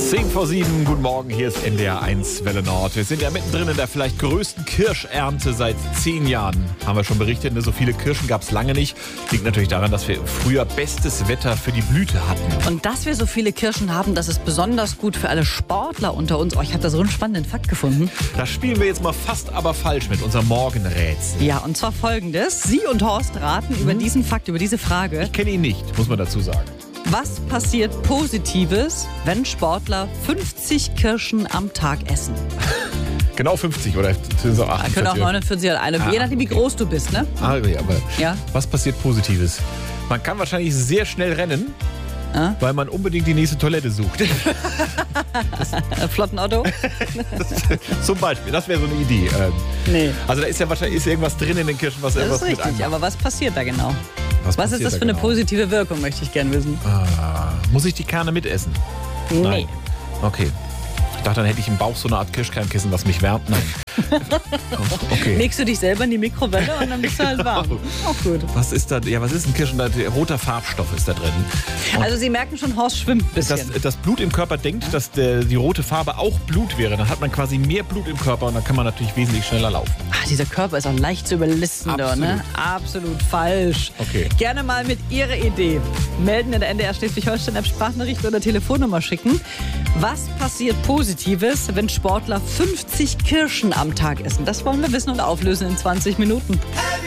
10 vor 7, guten Morgen, hier ist NDR 1 Welle Nord. Wir sind ja mittendrin in der vielleicht größten Kirschernte seit 10 Jahren. Haben wir schon berichtet, so viele Kirschen gab es lange nicht. Liegt natürlich daran, dass wir früher bestes Wetter für die Blüte hatten. Und dass wir so viele Kirschen haben, das ist besonders gut für alle Sportler unter uns. Oh, ich habe da so einen spannenden Fakt gefunden. Da spielen wir jetzt mal fast aber falsch mit unserem Morgenrätsel. Ja, und zwar folgendes. Sie und Horst raten über diesen Fakt, über diese Frage. Ich kenne ihn nicht, muss man dazu sagen. Was passiert Positives, wenn Sportler 50 Kirschen am Tag essen? Genau 50 oder sind es auch 48? Können auch 49 oder eine, je nachdem wie groß du bist, ne? Aber Ja. Was passiert Positives? Man kann wahrscheinlich sehr schnell rennen, weil man unbedingt die nächste Toilette sucht. Flotten Otto? Zum Beispiel, das wäre so eine Idee. Nee. Also da ist ja wahrscheinlich irgendwas drin in den Kirschen, was Das irgendwas ist richtig, mit aber was passiert da genau? Was ist passiert das da für eine genau? positive Wirkung, möchte ich gerne wissen. Muss ich die Kerne mitessen? Nee. Okay. Ich dachte, dann hätte ich im Bauch so eine Art Kirschkernkissen, was mich wärmt. Nein. Okay. Legst du dich selber in die Mikrowelle und dann bist du halt warm. Auch gut. Was ist da? Ja, was ist ein Kirschen? Roter Farbstoff ist da drin. Und Also Sie merken schon, Horst schwimmt ein bisschen. das Blut im Körper denkt, dass die rote Farbe auch Blut wäre. Dann hat man quasi mehr Blut im Körper und dann kann man natürlich wesentlich schneller laufen. Ach, dieser Körper ist auch leicht zu überlisten, da, ne? Absolut falsch. Okay. Gerne mal mit Ihrer Idee melden in der NDR Schleswig-Holstein-App Sprachnachricht oder Telefonnummer schicken. Was passiert Positives, wenn Sportler 50 Kirschen am Tag essen? Das wollen wir wissen und auflösen in 20 Minuten.